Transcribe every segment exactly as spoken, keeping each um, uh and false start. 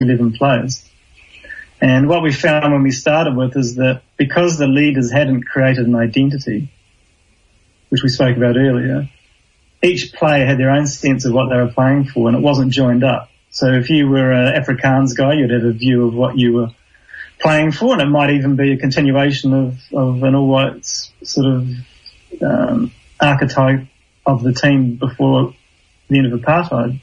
eleven players. And what we found when we started with is that because the leaders hadn't created an identity, which we spoke about earlier, each player had their own sense of what they were playing for, and it wasn't joined up. So if you were an Afrikaans guy, you'd have a view of what you were playing for, and it might even be a continuation of, of an all-whites sort of um, archetype of the team before the end of apartheid.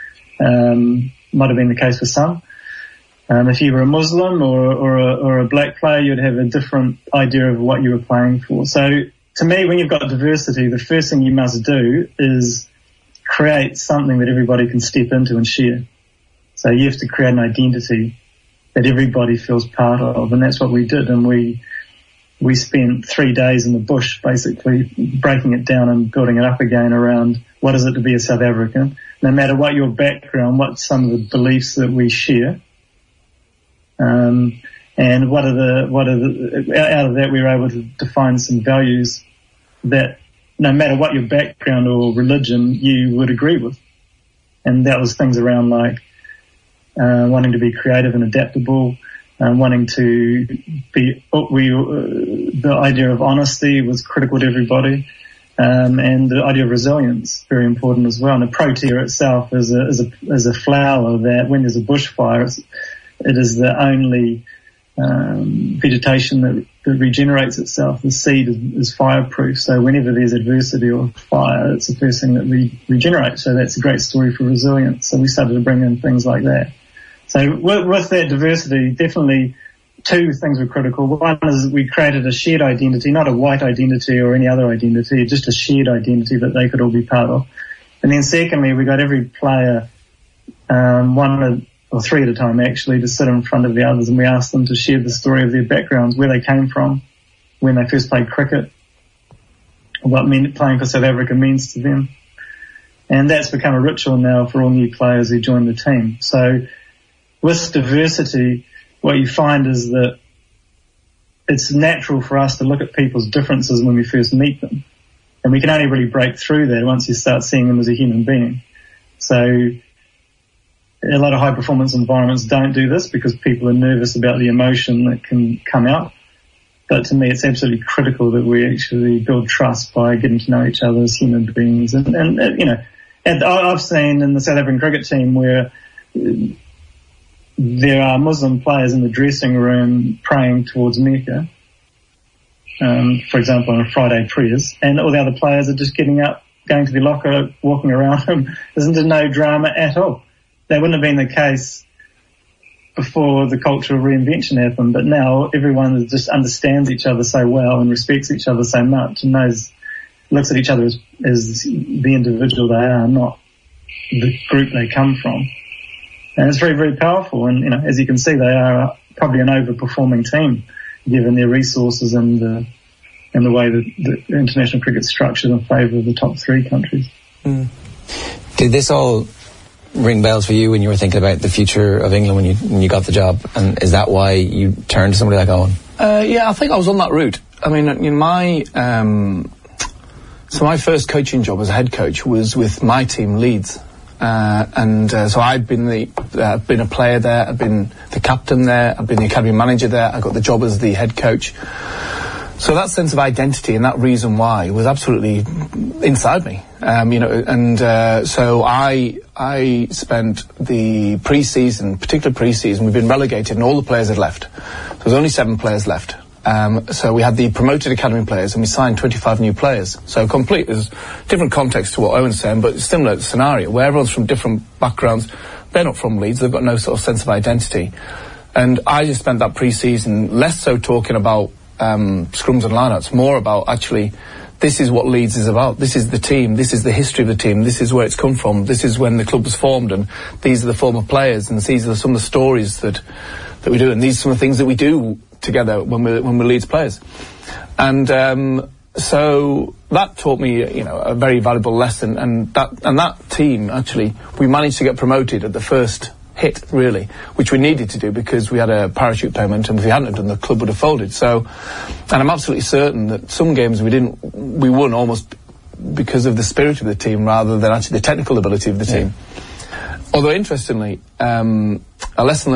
Um, might have been the case for some. Um, if you were a Muslim or, or, a, or a black player, you'd have a different idea of what you were playing for. So to me, when you've got diversity, the first thing you must do is create something that everybody can step into and share. So you have to create an identity that everybody feels part of, and that's what we did. And we we spent three days in the bush basically breaking it down and building it up again around what is it to be a South African, no matter what your background, what some of the beliefs that we share. Um, and what are the, what are the, out of that we were able to define some values that no matter what your background or religion you would agree with. And that was things around like, uh, wanting to be creative and adaptable, um, wanting to be, we, uh, the idea of honesty was critical to everybody. Um, and the idea of resilience, very important as well. And the protea itself is a, is a, is a flower that when there's a bushfire, it's, it is the only um, vegetation that, that regenerates itself. The seed is, is fireproof, so whenever there's adversity or fire, it's the first thing that re- regenerates. So that's a great story for resilience. So we started to bring in things like that. So with, with that diversity, definitely two things were critical. One is we created a shared identity, not a white identity or any other identity, just a shared identity that they could all be part of. And then secondly, we got every player, um, one or three at a time actually, to sit in front of the others, and we asked them to share the story of their backgrounds, where they came from, when they first played cricket, what mean, playing for South Africa means to them. And that's become a ritual now for all new players who join the team. So with diversity, what you find is that it's natural for us to look at people's differences when we first meet them. And we can only really break through that once you start seeing them as a human being. So a lot of high-performance environments don't do this because people are nervous about the emotion that can come out. But to me, it's absolutely critical that we actually build trust by getting to know each other as human beings. And, and you know, and I've seen in the South African cricket team where there are Muslim players in the dressing room praying towards Mecca, um, for example, on a Friday prayers, and all the other players are just getting up, going to the locker, walking around them. There's no drama at all. That wouldn't have been the case before the cultural reinvention happened, but now everyone just understands each other so well and respects each other so much and knows, looks at each other as, as the individual they are, not the group they come from. And it's very, very powerful. And, you know, as you can see, they are probably an overperforming team given their resources and the, and the way that the international cricket's structured in favour of the top three countries. Mm. Did this all ring bells for you when you were thinking about the future of England when you when you got the job? And is that why you turned to somebody like Owen? Uh, yeah, I think I was on that route. I mean, in my um, so my first coaching job as a head coach was with my team, Leeds. Uh, and uh, so I'd been the, uh, been a player there, I'd been the captain there, I'd been the academy manager there, I got the job as the head coach. So that sense of identity and that reason why was absolutely inside me, um, you know, and uh, so I I spent the pre-season, particular pre-season, we've been relegated and all the players had left. So there was only seven players left. Um, so we had the promoted academy players and we signed twenty-five new players. So complete, there's different context to what Owen's saying, but similar scenario where everyone's from different backgrounds. They're not from Leeds, they've got no sort of sense of identity. And I just spent that pre-season less so talking about um, scrums and lineouts, more about actually this is what Leeds is about. This is the team, this is the history of the team, this is where it's come from, this is when the club was formed, and these are the former players, and these are some of the stories that that we do, and these are some of the things that we do together when we're, when we're Leeds players. And um, so that taught me, you know, a very valuable lesson, and that and that team, actually, we managed to get promoted at the first hit, really, which we needed to do because we had a parachute payment, and if we hadn't done, the club would have folded. So, and I'm absolutely certain that some games we didn't, we won almost because of the spirit of the team rather than actually the technical ability of the team. Although interestingly, um, a lesson